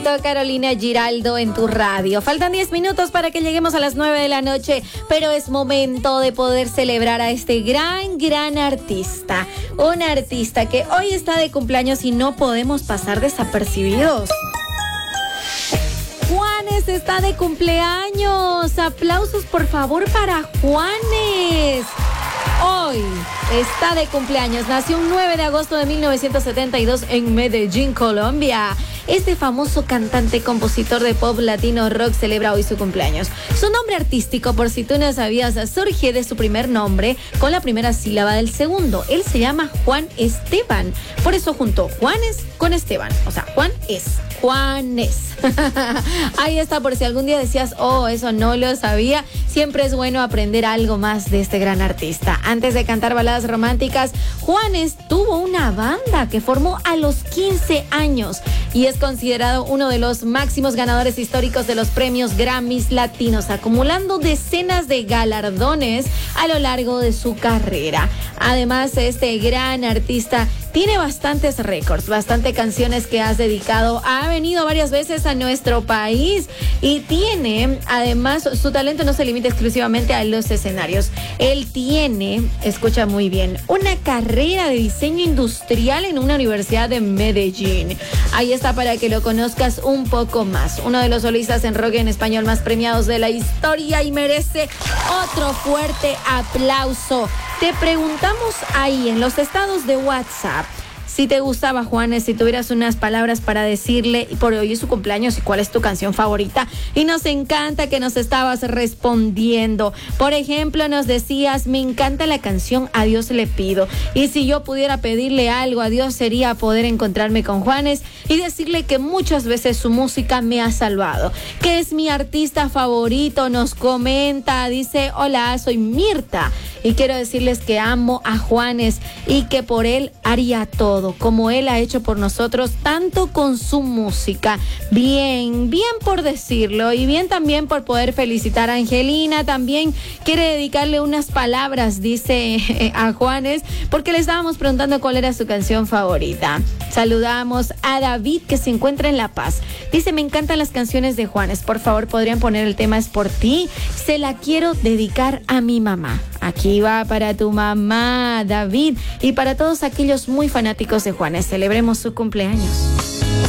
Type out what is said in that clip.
Carolina Giraldo en tu radio. Faltan 10 minutos para que lleguemos a las 9 de la noche, pero es momento de poder celebrar a este gran artista. Un artista que hoy está de cumpleaños y no podemos pasar desapercibidos. Juanes está de cumpleaños. Aplausos por favor para Juanes. Hoy está de cumpleaños. Nació un 9 de agosto de 1972 en Medellín, Colombia. Este famoso cantante, compositor de pop latino rock celebra hoy su cumpleaños. Su nombre artístico, por si tú no sabías, surge de su primer nombre con la primera sílaba del segundo. Él se llama Juan Esteban. Por eso juntó Juanes con Esteban. O sea, Juanes. Ahí está, por si algún día decías, oh, eso no lo sabía. Siempre es bueno aprender algo más de este gran artista. Antes de cantar baladas románticas, Juanes tuvo una banda que formó a los 15 años y es considerado uno de los máximos ganadores históricos de los premios Grammys latinos, acumulando decenas de galardones a lo largo de su carrera. Además, este gran artista tiene bastantes récords, bastantes canciones que has dedicado. Ha venido varias veces a nuestro país y tiene, además, su talento no se limita exclusivamente a los escenarios. Él tiene, escucha muy bien, una carrera de diseño industrial en una universidad de Medellín. Ahí está para que lo conozcas un poco más. Uno de los solistas en rock en español más premiados de la historia y merece otro fuerte aplauso. Te preguntamos ahí en los estados de WhatsApp si te gustaba Juanes, si tuvieras unas palabras para decirle por hoy es su cumpleaños y cuál es tu canción favorita. Y nos encanta que nos estabas respondiendo. Por ejemplo, nos decías, me encanta la canción A Dios le pido. Y si yo pudiera pedirle algo a Dios sería poder encontrarme con Juanes y decirle que muchas veces su música me ha salvado. Que es mi artista favorito, nos comenta, dice, hola, soy Mirta. Y quiero decirles que amo a Juanes y que por él haría todo, como él ha hecho por nosotros, tanto con su música. Bien por decirlo y bien también por poder felicitar a Angelina. También quiere dedicarle unas palabras, dice a Juanes, porque le estábamos preguntando cuál era su canción favorita. Saludamos a David, que se encuentra en La Paz. Dice, me encantan las canciones de Juanes. Por favor, podrían poner el tema Es por ti. Se la quiero dedicar a mi mamá. Aquí va para tu mamá, David, y para todos aquellos muy fanáticos de Juanes. Celebremos su cumpleaños.